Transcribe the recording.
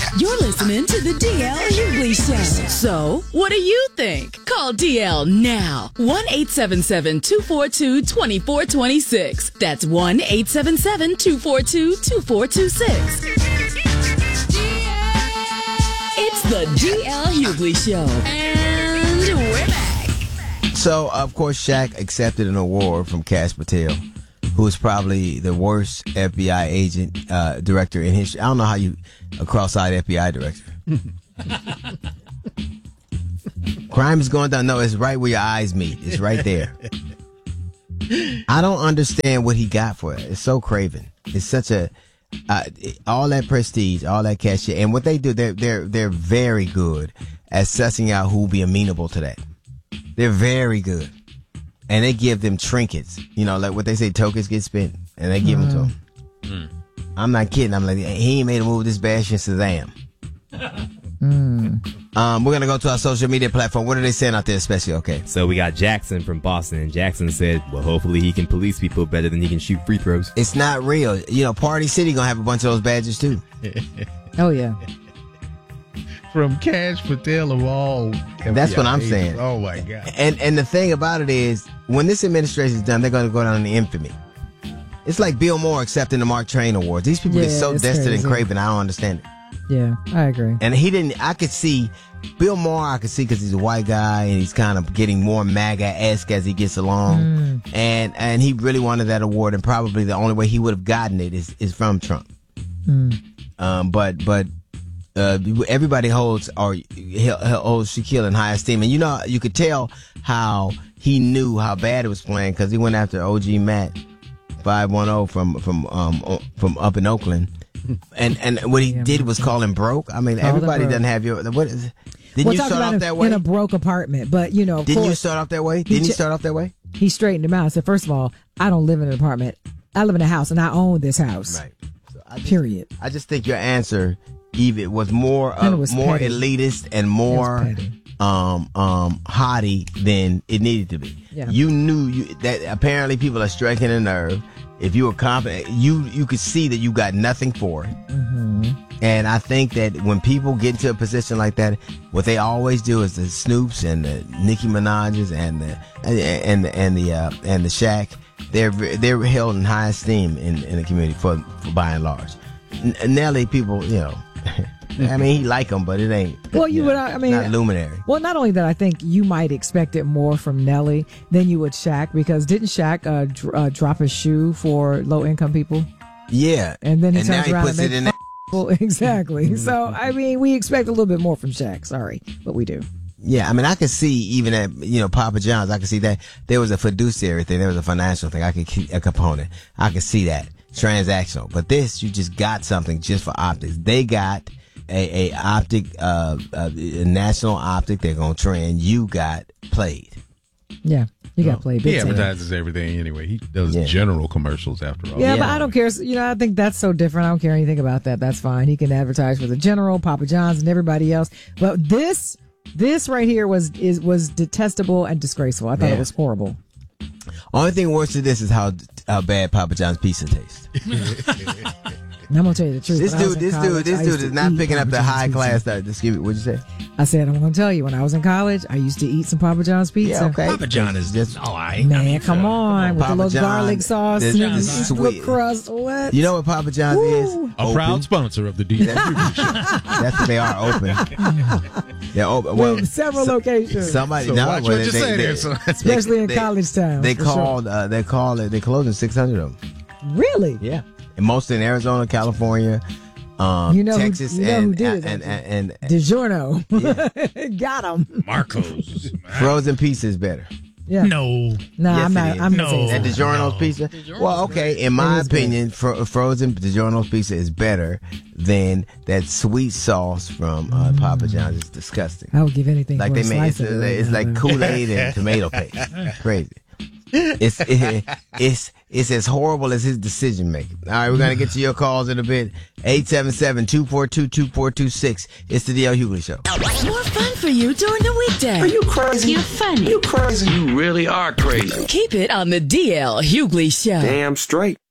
You're listening to the DL Hughley Show. So, what do you think? Call DL now. 1-877-242-2426. That's 1-877-242-2426. It's the DL Hughley Show. And we're back. So, of course, Shaq accepted an award from Kash Patel, who is probably the worst FBI agent, director in history. I don't know how you, a cross-eyed FBI director. Crime is going down. No, it's right where your eyes meet. It's right there. I don't understand what he got for it. It's so craven. It's such a, all that prestige, all that cachet. And what they do, they're very good at sussing out who'll be amenable to that. They're very good. And they give them trinkets. You know, like what they say, tokens get spent. And they give them to them. I'm not kidding. I'm like, he ain't made a move this bad since Shazam. We're going to go to our social media platform. What are they saying out there especially? Okay. So we got Jackson from Boston. And Jackson said, well, hopefully he can police people better than he can shoot free throws. It's not real. You know, Party City going to have a bunch of those badges too. Oh, yeah. From Kash Patel of all FBI That's what I'm agents. saying. Oh, my God. And the thing about it is, when this administration is done, they're going to go down in infamy. It's like Bill Moore accepting the Mark Twain Awards. These people get so destined and craven, I don't understand it. Yeah, I agree. And I could see, Bill Moore, I could see because he's a white guy and he's kind of getting more MAGA-esque as he gets along. And he really wanted that award, and probably the only way he would have gotten it is from Trump. But everybody holds Shaquille in high esteem. And you could tell how he knew how bad it was playing because he went after OG Matt 510 from up in Oakland. And what he did was call him broke. I mean, everybody doesn't have your, what is it? Didn't you start off that way? In a broke apartment, but of Didn't course, you start off that way? Didn't you start off that way? He straightened him out and said, first of all, I don't live in an apartment. I live in a house and I own this house. Right. So Period. I just think your answer, Eve, was more elitist and more haughty than it needed to be. Yeah. You knew that apparently people are striking a nerve. If you were confident, you could see that you got nothing for it. And I think that when people get into a position like that, what they always do is the Snoops and the Nicki Minaj's and the Shaq, they're held in high esteem in the community for by and large. Nelly, people, I mean, he like them, but it ain't. Well, not luminary. Well, not only that, I think you might expect it more from Nelly than you would Shaq, because didn't Shaq drop his shoe for low income people? Yeah, and then he turns now around puts and it in that. Exactly. So I mean, we expect a little bit more from Shaq. Sorry, but we do. Yeah, I mean, I could see even at Papa John's, I could see that there was a fiduciary thing, there was a financial thing, I could keep a component. I could see that transactional, but this, you just got something just for optics. They got a optic, a national optic. They're gonna trend. You got played. Yeah, you got played. He advertises everything anyway. He does general commercials after all. Yeah, but I don't care. I think that's so different. I don't care anything about that. That's fine. He can advertise for the General, Papa John's, and everybody else. But this right here was detestable and disgraceful. I thought it was horrible. Only thing worse than this is how bad Papa John's pizza tastes. And I'm gonna tell you the truth. This dude is not picking up the high class stuff. What'd you say? I said, I'm gonna tell you, when I was in college, I used to eat some Papa John's pizza. Yeah, okay. Papa John is just all right. Man, come on. With Papa the little John, garlic sauce, this and the sweet crust. What? You know what Papa John's is? A proud sponsor of the DL. That's what they are, open. They're open. Well, with several locations. Somebody, watch what you say there, especially in college town. They called. They closing 600 of them. Really? Yeah, and most in Arizona, California, Texas, who did it, and DiGiorno. Yeah. Got him. Marco's. Frozen pizza is better. Yeah. No. Nah, yes, I'm not saying that DiGiorno's pizza. Well, okay. In my opinion, frozen DiGiorno's pizza is better than that sweet sauce from Papa John's. It's disgusting. I would give anything like for they a made slice of it. it's like Kool-Aid and tomato paste. Crazy. It's as horrible as his decision making. All right, we're gonna get to your calls in a bit. 877-242-2426. It's the DL Hughley Show. More fun for you during the weekday. Are you crazy? You're funny. You crazy? You really are crazy. Keep it on the DL Hughley Show. Damn straight.